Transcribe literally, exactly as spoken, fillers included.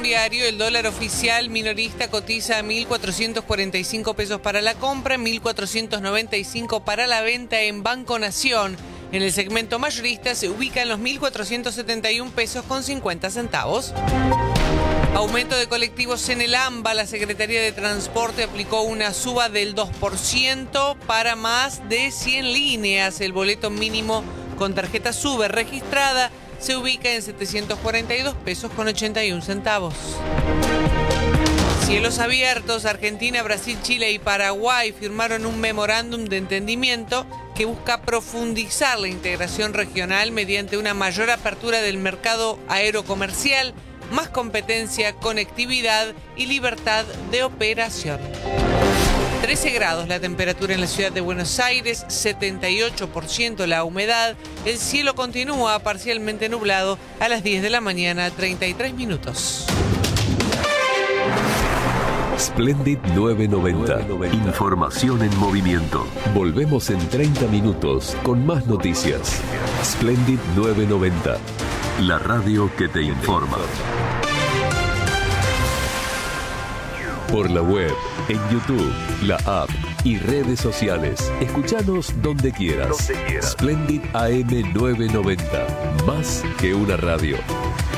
cambiario, el dólar oficial minorista cotiza a mil cuatrocientos cuarenta y cinco pesos para la compra, mil cuatrocientos noventa y cinco para la venta en Banco Nación. En el segmento mayorista se ubica en los mil cuatrocientos setenta y un pesos con cincuenta centavos. Aumento de colectivos en el AMBA. La Secretaría de Transporte aplicó una suba del dos por ciento para más de cien líneas. El boleto mínimo con tarjeta SUBE registrada se ubica en setecientos cuarenta y dos pesos con ochenta y un centavos. Cielos abiertos. Argentina, Brasil, Chile y Paraguay firmaron un memorándum de entendimiento que busca profundizar la integración regional mediante una mayor apertura del mercado aerocomercial, más competencia, conectividad y libertad de operación. trece grados la temperatura en la ciudad de Buenos Aires, setenta y ocho por ciento la humedad. El cielo continúa parcialmente nublado a las diez de la mañana, treinta y tres minutos. Splendid nueve noventa. Información en movimiento. Volvemos en treinta minutos con más noticias. Splendid nueve noventa. La radio que te informa. Por la web, en YouTube, la app y redes sociales. Escuchanos donde quieras. Donde quieras. Splendid A M nueve noventa. Más que una radio.